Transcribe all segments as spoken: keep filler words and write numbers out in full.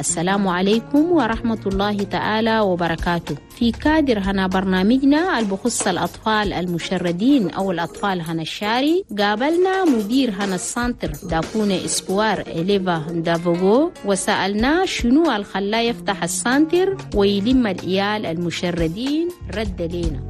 السلام عليكم ورحمة الله تعالى وبركاته. في كادر هنا برنامجنا البخص الأطفال المشردين أو الأطفال هنا الشاري، قابلنا مدير هنا السانتر داكونة إسبوار إليفا دافوغو وسألنا شنو الخلا يفتح السانتر ويلم العيال المشردين. رد لينا.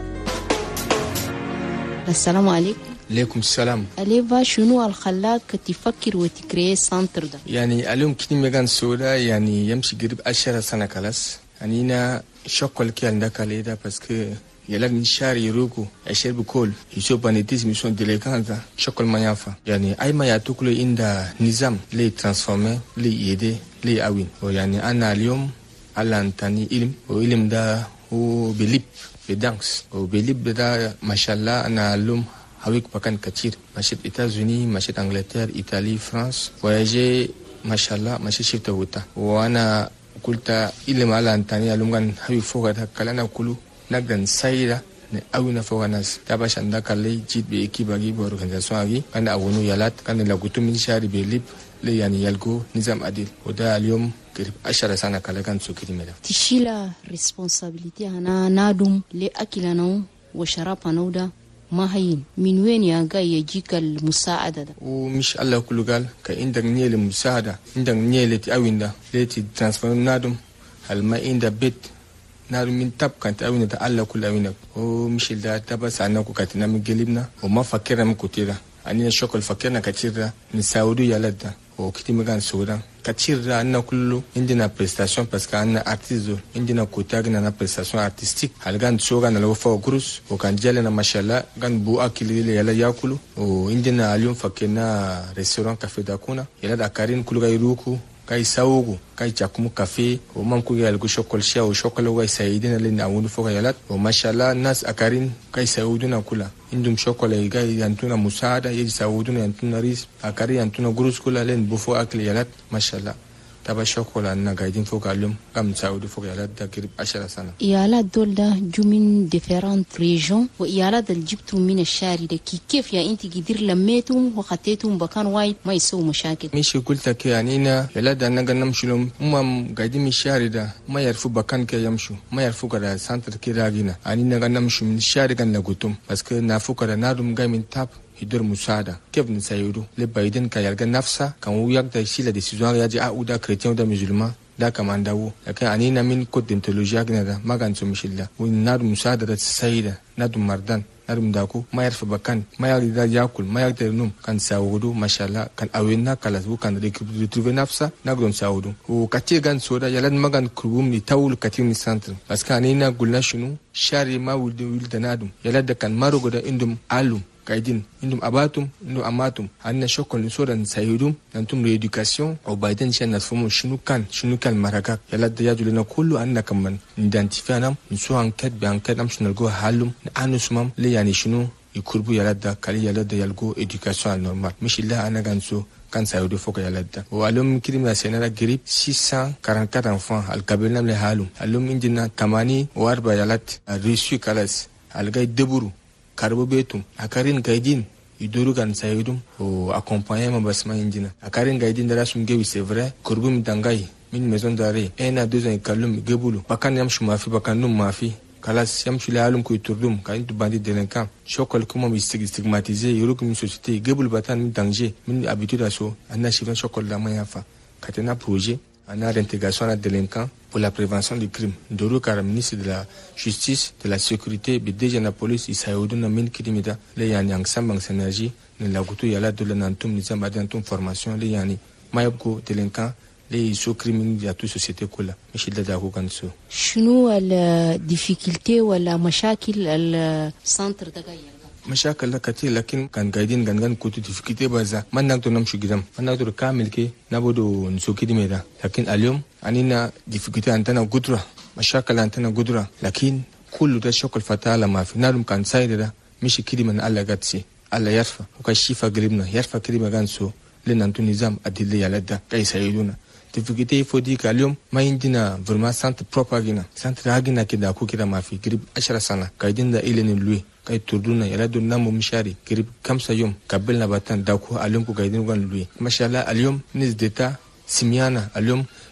السلام عليكم. عليكم السلام. أليفا شنو الخلاك تفكر وتكري سانتر ده؟ يعني اليوم كني مكان سودا يعني يمشي قريب عشرة سنة خلاص. يعني أنا شكل كي عندك عليه باسكو يلا نشار يروكو أشير بكل يشوف بنيتيز ميشون ديليكانتا شكل ما ينفع. يعني أي ما يأتوكلو إندا نظام لي ترانسفورمي لي يدي لي أوين. ويعني أنا اليوم على أنتني علم وعلم ده هو بليب بدانس وبليب ده ما شاء الله أنا اليوم هاويك بكان كتير مشيت إيتازوني مشيت إنجلترا إيطاليا فرنسا ويجي ما شاء الله مشيت شفت وتا وأنا قلت إلي ما على أنتاني ألوم هاوي فوق هذا كلنا كله نقدر نسايدا أوينا فوق الناس تابعش عندك اللي جيت بإكيب أجي بورغانيزاسيون أجي كان أونو يالات كان لقيتو من شاري بليب لي يعني يلقو نظام عديل وده اليوم قريب عشرة سنة كلا كان سكري مدا تشيلا ريسبونسابيلتي هنا نادم لأكلنا وشرابنا وده ما هين من وين يا جاي يجيك المساعدة ده؟ ومش الله كله قال كإندك نيل المساعدة عندك نيل تأوين ده ليتي ترانسفير نادم هل ما عند بيت نادم من تاب كانت أوين ده الله كله أوينك ومش ده تبص عنك وكاتنا من قلبنا وما فكرنا من كتيرة أني شكل فكرنا كتير نساعدو يالد ده وكتير مكان سودا كتير أننا كله عندنا بريستاسيون باسكو عندنا ارتيزو عندنا كوتاغنا نا بريستاسيون ارتستيك هالكان شوغا نلو فوق كروس وكان جالنا ما شاء الله كان بو اكل اللي يلا ياكلوا وعندنا اليوم فكنا ريستوران كافيه داكونا يلا داكارين كله غيروكو كاي ساوغو كاي تشاكمو كافيه ومامكو يالكو شوكول شيا وشوكول واي سايدنا لنا اونو فوق يلات وما شاء الله الناس اكارين كاي ساودنا كلها عندهم شوكولا يجي ينتونا مساعدة يجي ساودنا ينتونا ريس أكاري ينتونا جروس كلها لين بوفو أكل يلات ما شاء الله تبا شوكولا أننا قاعدين فوق اليوم كم ساودو فوق يلات ده قريب عشرة سنة. يالات دول ده جو من ديفيرانت ريجون ويالات اللي جبتم من الشارع ده كيف يا أنت قدر لميتم وخطيتم بكان وايد ما يسوي مشاكل. مش قلت لك يعني إنا يالات ده أنا نمشي لهم هم قاعدين من الشارع ده ما يعرفوا بكان كي يمشوا ما يعرفوا كذا سانتر كي راجينا أنا نمشي من الشارع كان لقطهم بس كنا فوق كذا نادم جاي من تاب يدور مساعدة كيف نساعده لبعيدين كيالجا نفسه كان وياك ده شيء لديسيزون يجي أو ده كريتيون ده مسلمان ده كمان داو لكن أنينا من كود انتولوجيا كنا ده ما كان سمش الله ونادم مساعدة ده سعيدة نادم مردان نادم داكو ما يعرف بكان ما يقدر يأكل ما يقدر ينوم كان ساعده ما شاء الله كان أوينا كلاس كان ريتروفي نفسه نقدر نساعده وكتير كان سودا يلاد ما كان كروم يتاول كتير من سنتر بس كان أنينا قلنا شنو شاري ما ولد ولد نادم يلاد كان مارو كده عندهم علوم قاعدين عندهم أباتهم عندهم أماتهم عندنا شكل نصورة نساعدهم ننتم لإدوكاسيون أو بعدين شان نفهموا شنو كان شنو كان مرقات يلا دياجو لنا كله عندنا كمان ندانتيفيانهم نسوا أنكت بأنكت نمشي نلقوا حالهم نعنسمهم ليه يعني شنو يقربوا يلا ده كلي يلا ده يلقوا إدوكاسيون نورمال مش إلا أنا كنسو كان سايدو فوق يلا ده وعلوم كده من السنة قريب ستمائة وأربعة وأربعين enfants الكابلنا من حالهم علوم عندنا ثمانية وأربعة يلات ريسيو كلاس الجاي دبرو karbo betum akarin gaidin iduru kan sayidum o accompagnement basma indina akarin gaidin dara sum gewi c'est vrai kurbum dangai min maison d'arrêt ena deux ans kalum gebulu bakan yam shumafi bakan num mafi kalas yam shule alum ko turdum kan du bandi délinquant chokol kuma mi stigmatisé yuruk mi société gebul batan min danger min habitude aso anna chifan chokol la mayafa katena projet ana d'intégration à délinquants pour la prévention du crime. Ndoro Kara, ministre de la Justice, de la Sécurité, de la Police, il s'est donné une kidimida, les yani ensemble en synergie, ne la goutou yala de l'antum, nous avons adentum formation, les yani mayabko délinquants, les sous criminels de toute société kola. Michel Dadako Kanso. شنو الديفيكولتي ولا مشاكل السنتر دقايق؟ مشاكل كتير لكن كان قاعدين كان كان كنت تفكيتي بزا ما نقدر نمشي قدام ما نقدر كامل كي نبودو نسوكي دي ميدا لكن اليوم عندنا ديفكيتي عندنا قدرة مشاكل عندنا قدرة لكن كل ده شكل فتاة ما في نارم كان سايد ده مش كده من الله قدسي الله يرفع وكشيفة قريبنا يرفع كده كان سو لنا نتو نظام أدلي على ده كي يساعدونا ديفكيتي فودي اليوم ما عندنا فرما سانت بروباغينا سانت راغينا كده أكو كده ما في قريب عشرة سنة قاعدين ده إلين اللوي كاي تردونا يرادو نامو مشاري قريب خمسة يوم قبلنا باتان داكو اليوم كو قاعدين وغان لوي ما شاء الله اليوم ناس ديتا سميانا اليوم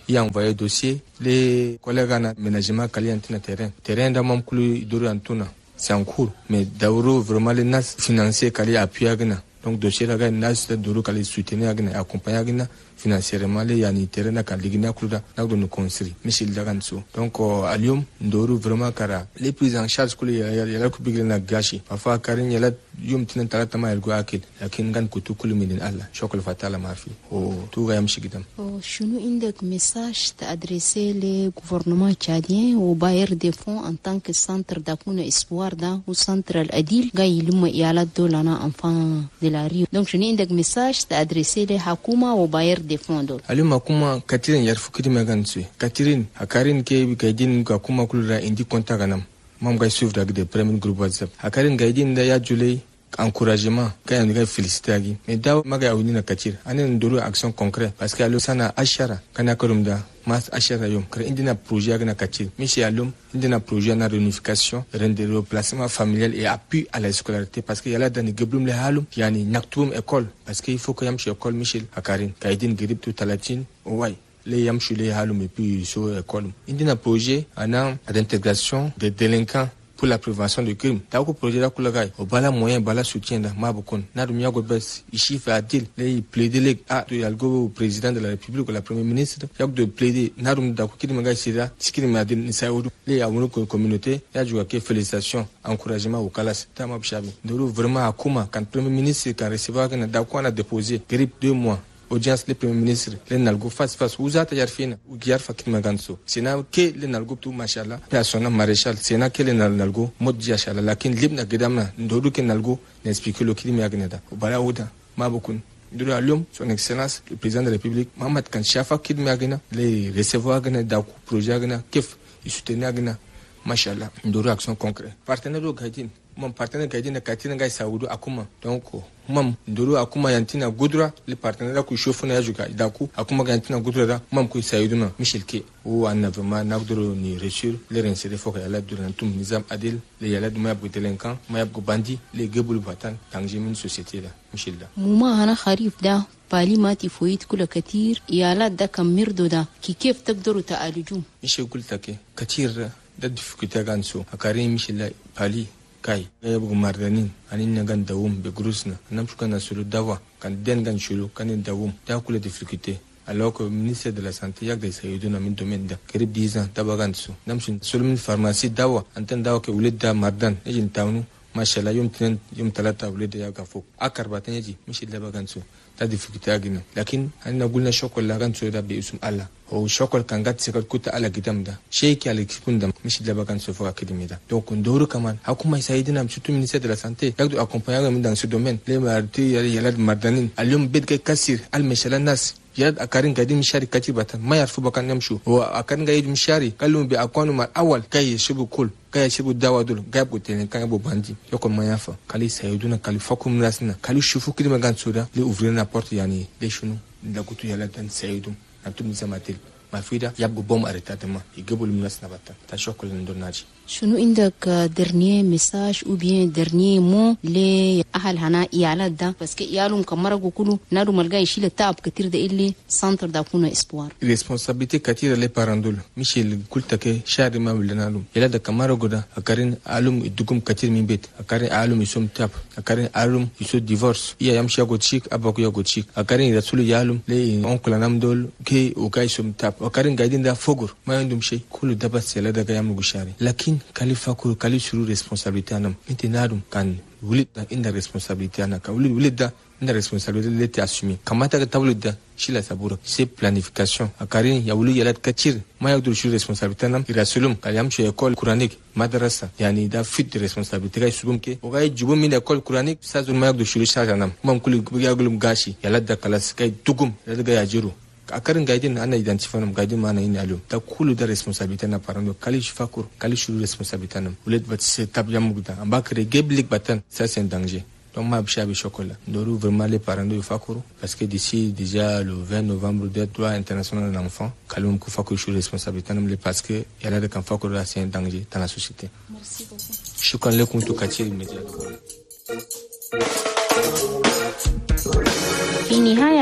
il a envoyé dossier les collègues en aménagement kali antina terrain terrain da mam kulu duru antuna c'est en cours mais dauro vraiment les nas financiers kali appui agna donc dossier la ga nas duru kali soutenir agna accompagner agna financièrement les yani terrain na kali gina kuluda na do no construire Michel Daganso donc à Lyon ndoru vraiment kara les prises en charge kulu ya ya ku bigre na gashi parfois karin yala yum tinan talata ma yalgo akil lakin gan kutu kulu min Allah shukr fatala ma fi o tu ga yamshi gidan oh shunu indak message ta adresser le gouvernement tchadien au bailleur des fonds en tant que centre d'Akuna Espoir da ou centre al-Adil ga yiluma yala dolana enfant de la rue donc shunu indak message ta adresser le hakuma au bailleur des fonds do aluma kuma katirin yarfu kidi magansu katirin hakarin ke bi kaidin ga kuma kulura indi konta ganam mam ga suivre dag de premier groupe WhatsApp hakarin gaidin da ya julai encouragement quand on féliciter agi mais daw maga awini na katir anen ndoro action concret parce que alo sana ashara kana korumda mas ashara yom kre indina projet agna katir michi alum indina projet na réunification rendre replacement familial et appui à la scolarité parce que yala dani geblum le halum yani naktum école parce que il faut que yam école Michel Akarin kaidin grip tout talatin ouais les yam chule halum et puis so école indina projet ana d'intégration des délinquants pour la prévention du crime. T'as un projet là pour le gars. Au bala moyen, bala soutien da mabukon. Na dumia go bes. Ici fait adil. Les plaider les ah de algo président de la République ou la première ministre. Y'a de plaider. Na dum da kukiri maga sira. Sikiri madil ni saoudou. Les amoureux communauté. Y'a du que félicitations, encouragement au calas. T'as ma bchabi. Ndoro vraiment akuma quand premier ministre quand recevoir quand da quoi on a déposé. Grippe deux mois. Audience le premier ministre le nalgo face face uzata yarfina u gyar fakit maganso sena ke le nalgo tu mashallah persona maréchal sena ke le nalgo modja shala lakin libna gedamna ndodu ke nalgo n'explique le crime yagneda bala uda mabukun nduru alum son excellence le président de la République Mohamed Kan Shafa kid magna les recevoir gna da projet gna kif soutenir gna mashallah nduru action concret partenaire do gaidin mon partenaire gaidin na katina gai saoudu akuma donc mam nduru akuma yantina gudra le partenaire ku shofu na yajuka idaku akuma yantina gudra mam ku saiduna Michel Ke ou en vraiment nagdoro ni réussir les renseigner faut que la durant tout nizam adil les yala du mayab délinquant mayab bandi les gebul batan danger min société là Michel da muma hana kharif da باليمات يفويت كل كتير يالات دا كم مردو دا كي كيف تقدروا تعالجوه مش قلت لك كتير ده difficulté ganso akari Michel pali kai yabu mardanin anin na gan dawum be grusna nam shukana sulu dawa kan den gan shulu kan dawum da kula difficulté alors que le ministère de la santé yak de sayyidu na min domaine da kerib dix ans tabaganso nam shun sulu pharmacie dawa antan dawa ke ulid da mardan ejin tawnu mashallah yom tenen yom talata ulid ya gafo akar batan yaji Michel da baganso ta difficulté agina lakin anna gulna shokol la ganso da be usum Allah o shokol kangat sekal kuta ala gidam da sheiki ala kipunda Michel da baganso fo academy da donc ndoro kaman hakuma sayidina surtout ministère de la santé yak do accompagner dans ce domaine les marti yalad mardanin alyum bedke kasir al meshala nas yad akarin gadim mishari kati batan ma yarfu bakan yamshu o akarin gadim mishari kalum bi akwanu mal awal kay shibu kul kay shibu dawadul gab gutene kan bo bandi yoko mayafa kali sayiduna kali fakum nasna kali shufu kidi magan soda le ouvrir la porte yani le chunu la kutu yaladan sayidum antum zamatil mafida yabgo bom arrêtement igebul nasna batan ta shokol ndonaji شنو عندك dernier message ou bien dernier mot لأهل هنا إيالات ده بس كي إيالهم كمرقوا كله نادو ملقاي يشيل التعب كتير ده إلي سنتر ده كونه إسبوار responsabilité كتير اللي باراندول مش اللي قلت كي شعر ما بلنالهم يلا ده كمرقوا ده أكارين ألوم يدكم كتير من بيت أكارين ألوم يسوم تاب أكارين ألوم يسوم ديفورس إيا يمشي يقعد شيك أبوك يقعد شيك أكارين يرسلوا يالهم لي أنكل نام دول كي وكاي يسوم تاب أكارين قاعدين ده فوقر ما عندهم شيء كله ده بس يلا ده كيام مقشاري لكن kalifa ko kali suru responsabilité anam intinadum kan wulit da inda responsabilité anaka wulit wulit da inda responsabilité leti assumé kamata ka tawlit da shila sabura c'est planification akarin ya wuli yalat kachir ma yadur suru responsabilité anam irasulum kalyam cho école coranique madrasa yani da fit de responsabilité kay subum ke o gay jubum min école coranique sa zul ma yadur suru charge anam mam kuli yagulum gashi yalat da kalas kay tugum da ga yajiru akarin gaidin ana identifier nam gaidin mana ina alo ta kulu da responsabilité na parano kali fakur kali shuru responsabilité nam ulet bat se tabya mugda ambakre geblik batan ça c'est un danger donc ma bchabi chocolat ndoru vraiment les parents de fakuru parce que d'ici déjà le vingt novembre de droit international de l'enfant kalum ku fakur shuru responsabilité nam le parce que yala de kan fakuru c'est un danger dans la société. Merci beaucoup. Shukran lekum to katir immédiat. في نهاية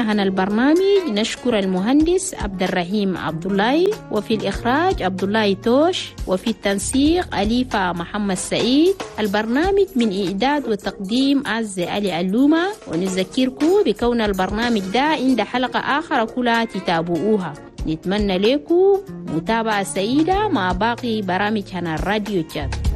هنا البرنامج نشكر المهندس عبد الرحيم عبد الله، وفي الإخراج عبد الله توش، وفي التنسيق أليفة محمد سعيد. البرنامج من إعداد وتقديم عز علي علومة، ونذكركم بكون البرنامج ده عند حلقة آخر كلها تتابعوها. نتمنى لكم متابعة سعيدة مع باقي برامج هنا الراديو تشات.